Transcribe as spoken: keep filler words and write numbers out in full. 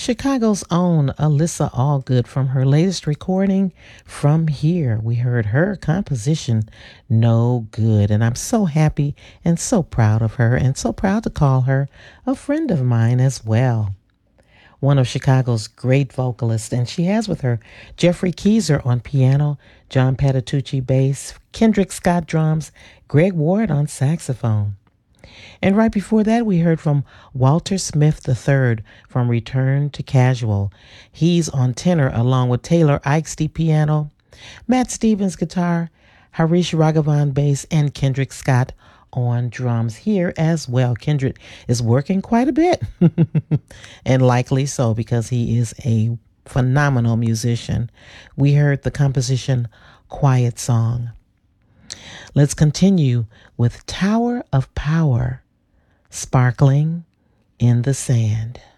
Chicago's own Alyssa Allgood from her latest recording, From Here. We heard her composition, No Good. And I'm so happy and so proud of her and so proud to call her a friend of mine as well. One of Chicago's great vocalists, and she has with her Jeffrey Keyser on piano, John Patitucci bass, Kendrick Scott drums, Greg Ward on saxophone. And right before that, we heard from Walter Smith the third from Return to Casual. He's on tenor along with Taylor Eichste piano, Matt Stevens guitar, Harish Raghavan bass, and Kendrick Scott on drums here as well. Kendrick is working quite a bit, and likely so because he is a phenomenal musician. We heard the composition Quiet Song. Let's continue with Tower of Power, Sparkling in the Sand.